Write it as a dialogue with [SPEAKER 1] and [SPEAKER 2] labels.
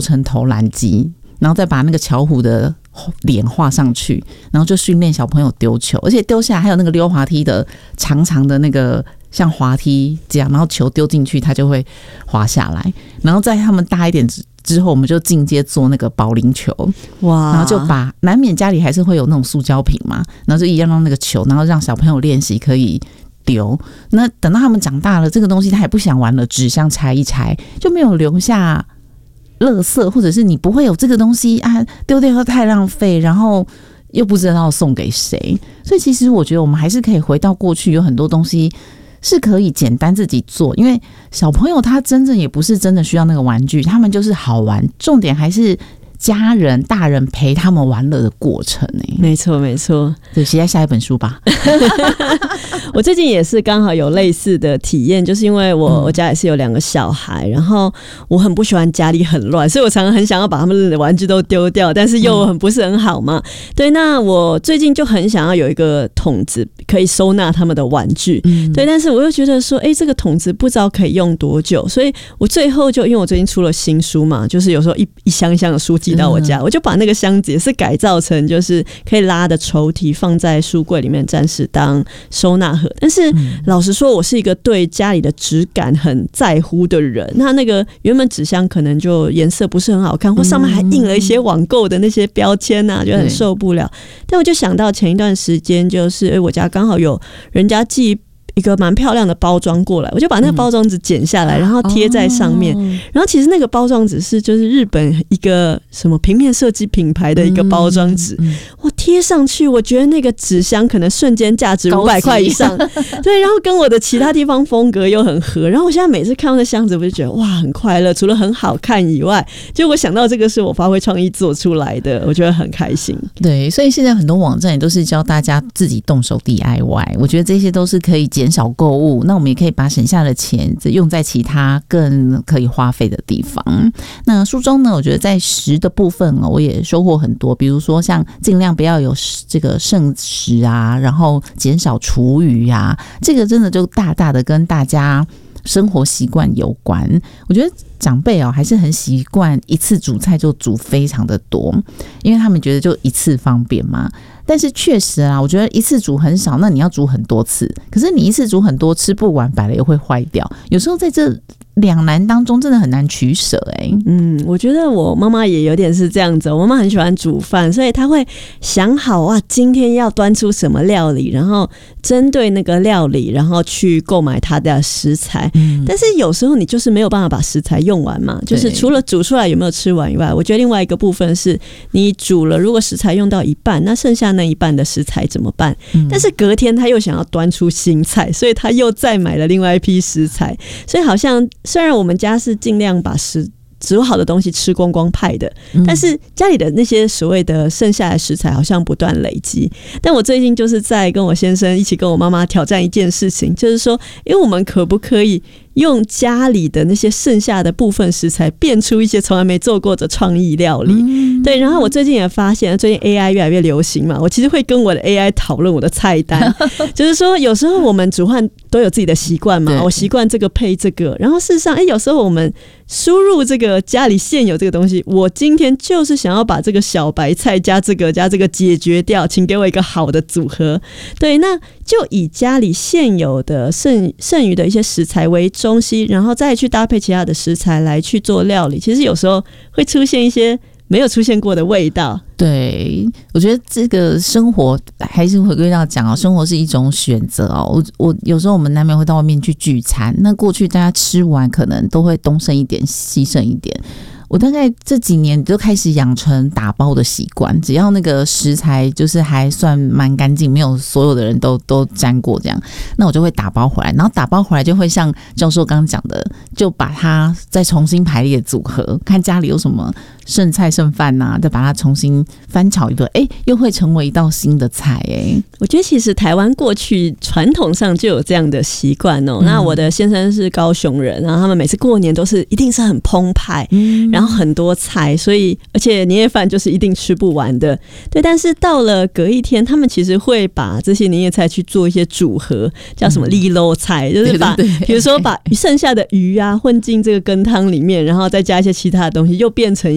[SPEAKER 1] 成投篮机，然后再把那个巧虎的脸画上去，然后就训练小朋友丢球，而且丢下来还有那个溜滑梯的长长的那个像滑梯这样，然后球丢进去它就会滑下来，然后在他们大一点之后我们就进阶做那个保龄球，哇！然后就把难免家里还是会有那种塑胶瓶嘛，然后就一样让那个球，然后让小朋友练习可以丢。那等到他们长大了，这个东西他也不想玩了，纸箱拆一拆就没有留下垃圾，或者是你不会有这个东西啊，丢掉太浪费，然后又不知道送给谁。所以其实我觉得我们还是可以回到过去，有很多东西是可以简单自己做，因为小朋友他真正也不是真的需要那个玩具，他们就是好玩，重点还是家人大人陪他们玩乐的过程。
[SPEAKER 2] 没错没错，
[SPEAKER 1] 对，期待下一本书吧。
[SPEAKER 2] 我最近也是刚好有类似的体验，就是因为我家也是有2个小孩，然后我很不喜欢家里很乱，所以我常常很想要把他们的玩具都丢掉，但是又不是很好嘛。对，那我最近就很想要有一个桶子可以收纳他们的玩具，对，但是我又觉得说这个桶子不知道可以用多久，所以我最后就因为我最近出了新书嘛，就是有时候一箱一箱的书寄到我家，我就把那个箱子也是改造成就是可以拉的抽屉，放在书柜里面暂时当收纳盒。但是老实说，我是一个对家里的质感很在乎的人，那个原本纸箱可能就颜色不是很好看，或上面还印了一些网购的那些标签啊，就很受不了。但我就想到前一段时间就是我家刚好有人家寄一个蛮漂亮的包装过来，我就把那个包装纸剪下来，然后贴在上面。然后其实那个包装纸是就是日本一个什么平面设计品牌的一个包装纸，我贴上去，我觉得那个纸箱可能瞬间价值500块以上，对，然后跟我的其他地方风格又很合。然后我现在每次看到那箱子，我就觉得哇，很快乐。除了很好看以外，就我想到这个是我发挥创意做出来的，我觉得很开心。
[SPEAKER 1] 对，所以现在很多网站也都是教大家自己动手 DIY， 我觉得这些都是可以减少购物，那我们也可以把省下的钱用在其他更可以花费的地方。那书中呢，我觉得在食的部分我也收获很多，比如说像尽量不要有这个剩食啊，然后减少厨余啊，这个真的就大大的跟大家生活习惯有关。我觉得长辈还是很习惯一次煮菜就煮非常的多，因为他们觉得就一次方便嘛。但是确实啊，我觉得一次煮很少，那你要煮很多次，可是你一次煮很多吃不完，摆了又会坏掉。有时候在这两难当中真的很难取舍。
[SPEAKER 2] 我觉得我妈妈也有点是这样子，我妈妈很喜欢煮饭，所以她会想好哇，今天要端出什么料理，然后针对那个料理，然后去购买它的食材。但是有时候你就是没有办法把食材用完嘛，就是除了煮出来有没有吃完以外，我觉得另外一个部分是你煮了，如果食材用到一半，那剩下那一半的食材怎么办？但是隔天他又想要端出新菜，所以他又再买了另外一批食材。所以好像虽然我们家是尽量把煮好的东西吃光光派的，但是家里的那些所谓的剩下的食材好像不断累积。但我最近就是在跟我先生一起跟我妈妈挑战一件事情，就是说因为我们可不可以用家里的那些剩下的部分食材变出一些从来没做过的创意料理。对，然后我最近也发现最近 AI 越来越流行嘛，我其实会跟我的 AI 讨论我的菜单就是说有时候我们煮饭都有自己的习惯嘛，我习惯这个配这个，然后事实上有时候我们输入这个家里现有这个东西，我今天就是想要把这个小白菜加这个解决掉，请给我一个好的组合。对，那就以家里现有的剩余的一些食材为中心，然后再去搭配其他的食材来去做料理，其实有时候会出现一些没有出现过的味道。
[SPEAKER 1] 对，我觉得这个生活还是回归到讲生活是一种选择我有时候我们难免会到外面去聚餐，那过去大家吃完可能都会东剩一点西剩一点，我大概这几年就开始养成打包的习惯，只要那个食材就是还算蛮干净，没有所有的人都沾过这样，那我就会打包回来，然后打包回来就会像教授刚刚讲的，就把它再重新排列组合，看家里有什么剩菜剩饭啊，再把它重新翻炒一顿，又会成为一道新的菜。
[SPEAKER 2] 我觉得其实台湾过去传统上就有这样的习惯那我的先生是高雄人，然后他们每次过年都是一定是很澎湃，然后很多菜，所以而且年夜饭就是一定吃不完的。对，但是到了隔一天，他们其实会把这些年夜菜去做一些组合，叫什么利肉菜，就是把比如说把剩下的鱼啊混进这个羹汤里面，然后再加一些其他的东西，又变成